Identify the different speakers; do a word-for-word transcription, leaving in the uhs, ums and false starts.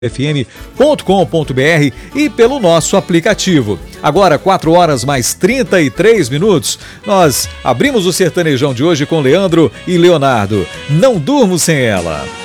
Speaker 1: f m ponto com ponto b r e pelo nosso aplicativo. Agora, quatro horas mais trinta e três minutos, nós abrimos o Sertanejão de hoje com Leandro e Leonardo. Não durmo sem ela.